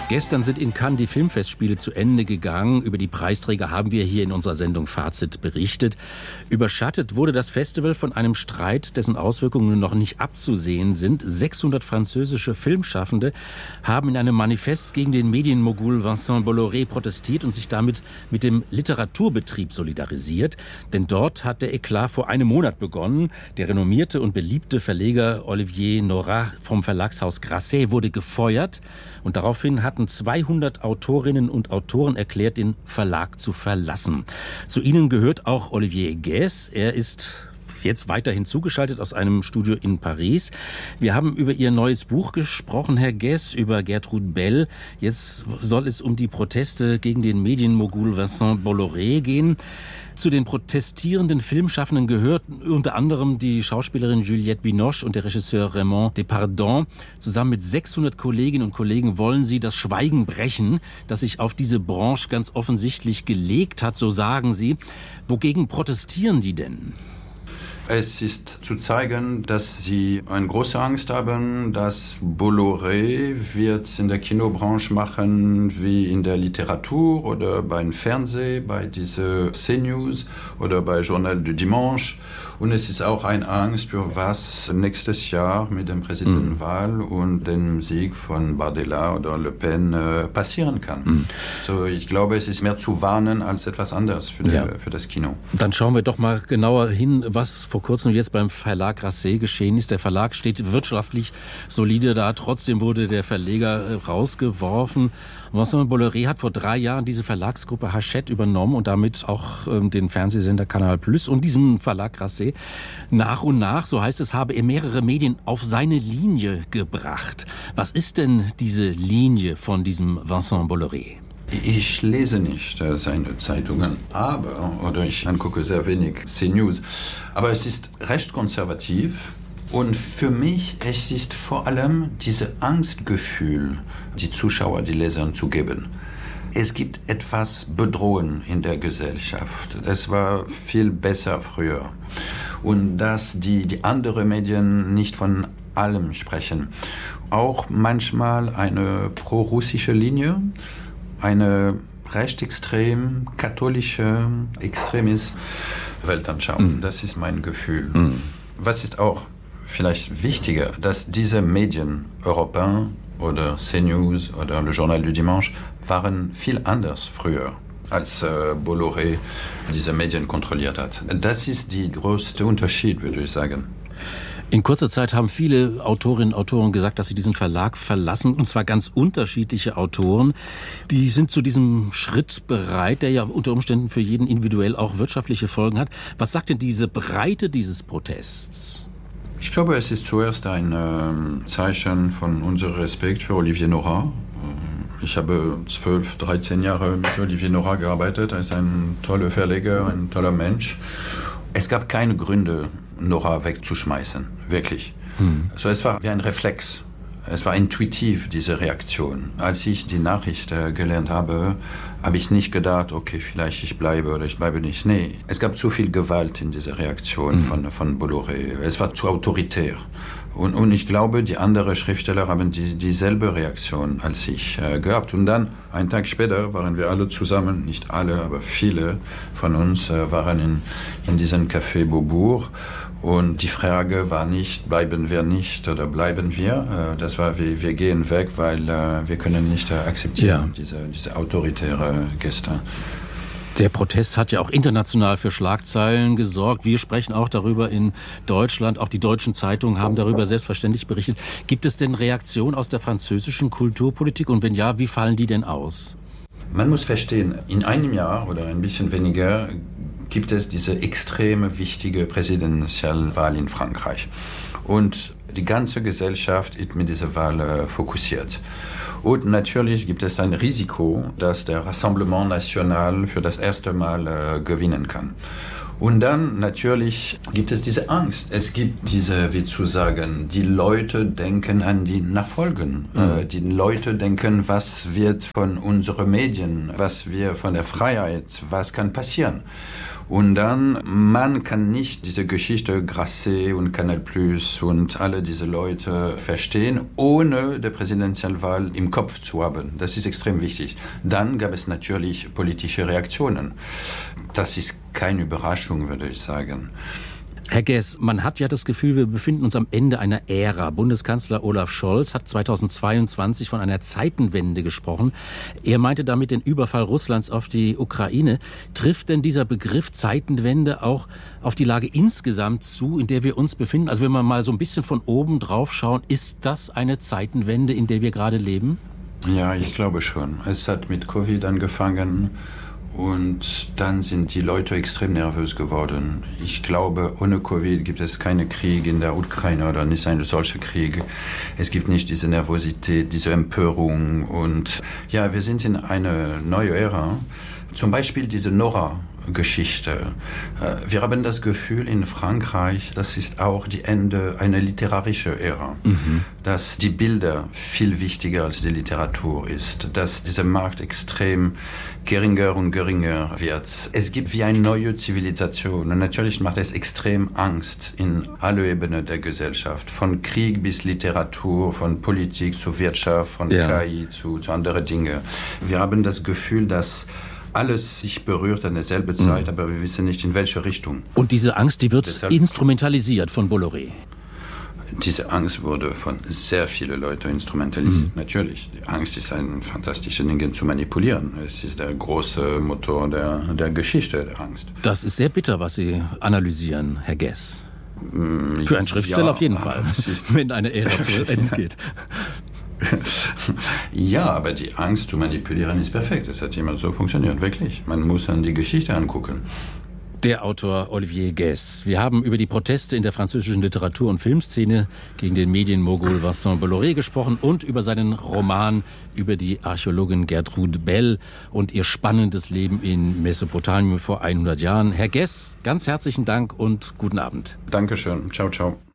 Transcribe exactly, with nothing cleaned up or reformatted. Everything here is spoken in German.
Gestern sind in Cannes die Filmfestspiele zu Ende gegangen. Über die Preisträger haben wir hier in unserer Sendung Fazit berichtet. Überschattet wurde das Festival von einem Streit, dessen Auswirkungen noch nicht abzusehen sind. sechshundert französische Filmschaffende haben in einem Manifest gegen den Medienmogul Vincent Bolloré protestiert und sich damit mit dem Literaturbetrieb solidarisiert. Denn dort hat der Eklat vor einem Monat begonnen. Der renommierte und beliebte Verleger Olivier Nora vom Verlagshaus Grasset wurde gefeuert. Und daraufhin hatten zweihundert Autorinnen und Autoren erklärt, den Verlag zu verlassen. Zu ihnen gehört auch Olivier Guès. Er ist jetzt weiterhin zugeschaltet aus einem Studio in Paris. Wir haben über Ihr neues Buch gesprochen, Herr Guès, über Gertrude Bell. Jetzt soll es um die Proteste gegen den Medienmogul Vincent Bolloré gehen. Zu den protestierenden Filmschaffenden gehörten unter anderem die Schauspielerin Juliette Binoche und der Regisseur Raymond Depardon. Zusammen mit sechshundert Kolleginnen und Kollegen wollen sie das Schweigen brechen, das sich auf diese Branche ganz offensichtlich gelegt hat, so sagen sie. Wogegen protestieren die denn? Es ist zu zeigen, dass sie eine große Angst haben, dass Bolloré wird in der Kinobranche machen wie in der Literatur oder beim Fernsehen, bei dieser C-News oder bei Journal du Dimanche. Und es ist auch eine Angst für was nächstes Jahr mit der Präsidentenwahl mhm. und dem Sieg von Bardella oder Le Pen äh, passieren kann. Mhm. So, ich glaube, es ist mehr zu warnen als etwas anderes für, ja. die, für das Kino. Dann schauen wir doch mal genauer hin, was vor kurzem jetzt beim Verlag Grasset geschehen ist. Der Verlag steht wirtschaftlich solide da. Trotzdem wurde der Verleger rausgeworfen. Vincent Bolloré hat vor drei Jahren diese Verlagsgruppe Hachette übernommen und damit auch ähm, den Fernsehsender Canal Plus und diesen Verlag Grasset. Nach und nach, so heißt es, habe er mehrere Medien auf seine Linie gebracht. Was ist denn diese Linie von diesem Vincent Bolloré? Ich lese nicht äh, seine Zeitungen, aber, oder ich angucke sehr wenig C-News, aber es ist recht konservativ. Und für mich, es ist vor allem dieses Angstgefühl, die Zuschauer, die Leser zu geben. Es gibt etwas Bedrohen in der Gesellschaft. Es war viel besser früher. Und dass die, die anderen Medien nicht von allem sprechen. Auch manchmal eine pro-russische Linie, eine rechtsextrem, katholische, extremist Weltanschauung. Mm. Das ist mein Gefühl. Mm. Was ist auch vielleicht wichtiger, dass diese Medien, Europäen oder C-News oder Le Journal du Dimanche, waren viel anders früher, als äh, Bolloré diese Medien kontrolliert hat. Das ist der größte Unterschied, würde ich sagen. In kurzer Zeit haben viele Autorinnen und Autoren gesagt, dass sie diesen Verlag verlassen, und zwar ganz unterschiedliche Autoren. Die sind zu diesem Schritt bereit, der ja unter Umständen für jeden individuell auch wirtschaftliche Folgen hat. Was sagt denn diese Breite dieses Protests? Ich glaube, es ist zuerst ein äh, Zeichen von unserem Respekt für Olivier Nora. Ich habe zwölf, dreizehn Jahre mit Olivier Nora gearbeitet. Er ist ein toller Verleger, ein toller Mensch. Es gab keine Gründe, Nora wegzuschmeißen, wirklich. Hm. Also es war wie ein Reflex. Es war intuitiv, diese Reaktion. Als ich die Nachricht äh, gelernt habe, habe ich nicht gedacht, okay, vielleicht ich bleibe oder ich bleibe nicht. Nee, es gab zu viel Gewalt in dieser Reaktion mhm. von, von Bolloré. Es war zu autoritär. Und, und ich glaube, die anderen Schriftsteller haben die, dieselbe Reaktion als ich äh, gehabt. Und dann, einen Tag später, waren wir alle zusammen, nicht alle, aber viele von uns äh, waren in, in diesem Café Beaubourg. Und die Frage war nicht, bleiben wir nicht oder bleiben wir. Das war, wir, wir gehen weg, weil wir können nicht akzeptieren, ja. diese, diese autoritäre Geste. Der Protest hat ja auch international für Schlagzeilen gesorgt. Wir sprechen auch darüber in Deutschland. Auch die deutschen Zeitungen haben darüber selbstverständlich berichtet. Gibt es denn Reaktionen aus der französischen Kulturpolitik? Und wenn ja, wie fallen die denn aus? Man muss verstehen, in einem Jahr oder ein bisschen weniger gibt es diese extrem wichtige Präsidentialwahl in Frankreich. Und die ganze Gesellschaft ist mit dieser Wahl äh, fokussiert. Und natürlich gibt es ein Risiko, dass der Rassemblement National für das erste Mal äh, gewinnen kann. Und dann natürlich gibt es diese Angst. Es gibt diese, wie zu sagen, die Leute denken an die Nachfolgen. Mhm. Die Leute denken, was wird von unseren Medien, was wird von der Freiheit, was kann passieren. Und dann, man kann nicht diese Geschichte Grasset und Canal Plus und alle diese Leute verstehen, ohne die Präsidentialwahl im Kopf zu haben. Das ist extrem wichtig. Dann gab es natürlich politische Reaktionen. Das ist keine Überraschung, würde ich sagen. Herr Gess, man hat ja das Gefühl, wir befinden uns am Ende einer Ära. Bundeskanzler Olaf Scholz hat zweitausendzweiundzwanzig von einer Zeitenwende gesprochen. Er meinte damit den Überfall Russlands auf die Ukraine. Trifft denn dieser Begriff Zeitenwende auch auf die Lage insgesamt zu, in der wir uns befinden? Also wenn wir mal so ein bisschen von oben drauf schauen, ist das eine Zeitenwende, in der wir gerade leben? Ja, ich glaube schon. Es hat mit Covid angefangen. Und dann sind die Leute extrem nervös geworden. Ich glaube, ohne Covid gibt es keinen Krieg in der Ukraine oder nicht einen solchen Krieg. Es gibt nicht diese Nervosität, diese Empörung. Und ja, wir sind in einer neuen Ära. Zum Beispiel diese Nora-Geschichte. Wir haben das Gefühl in Frankreich, das ist auch die Ende einer literarischen Ära. Mhm. Dass die Bilder viel wichtiger als die Literatur ist. Dass dieser Markt extrem geringer und geringer wird. Es gibt wie eine neue Zivilisation. Und natürlich macht es extrem Angst in alle Ebenen der Gesellschaft. Von Krieg bis Literatur, von Politik zu Wirtschaft, von ja. K I zu, zu anderen Dingen. Wir haben das Gefühl, dass alles sich berührt an derselben Zeit, mhm. aber wir wissen nicht, in welche Richtung. Und diese Angst, die wird Deshalb instrumentalisiert von Bolloré. Diese Angst wurde von sehr vielen Leuten instrumentalisiert. Mhm. Natürlich, die Angst ist ein fantastisches Ding zu manipulieren. Es ist der große Motor der, der Geschichte, der Angst. Das ist sehr bitter, was Sie analysieren, Herr Gess. Für einen Schriftsteller ja, auf jeden Fall, wenn eine Ära zu Ende geht. Ja, aber die Angst zu manipulieren ist perfekt. Es hat immer so funktioniert, wirklich. Man muss dann die Geschichte angucken. Der Autor Olivier Gess. Wir haben über die Proteste in der französischen Literatur- und Filmszene gegen den Medienmogul Vincent Bolloré gesprochen und über seinen Roman über die Archäologin Gertrude Bell und ihr spannendes Leben in Mesopotamien vor hundert Jahren. Herr Gess, ganz herzlichen Dank und guten Abend. Dankeschön. Ciao, ciao.